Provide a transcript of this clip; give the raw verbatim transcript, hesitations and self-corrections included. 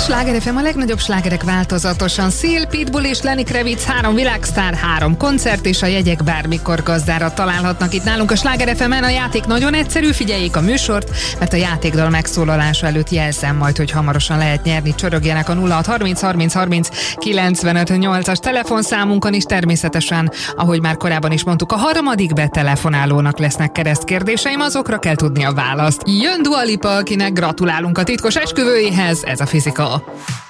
Sláger ef em, a legnagyobb slágerek változatosan. Seal, Pitbull és Lenny Kravitz, három világsztár, három koncert, és a jegyek bármikor gazdára találhatnak itt nálunk a Sláger ef emen. A játék nagyon egyszerű, figyeljék a műsort, mert a játékdal megszólalása előtt jelzem majd, hogy hamarosan lehet nyerni. Csörögjenek a nulla hat harminc harminc harminc kilencvenöt nyolcas telefonszámunkon is, természetesen, ahogy már korábban is mondtuk, a harmadik betelefonálónak lesznek keresztkérdéseim, azokra kell tudni a választ. Jön Dua Lipa, akinek gratulálunk a titkos esküvőjéhez, ez a Physical.